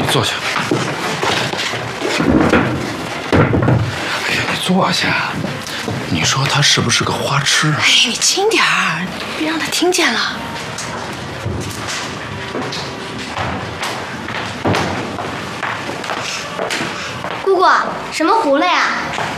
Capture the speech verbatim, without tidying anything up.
坐下。哎呀，你坐下。你说他是不是个花痴？ 哎，你轻点儿，别让他听见了。 姑姑，什么葫芦呀？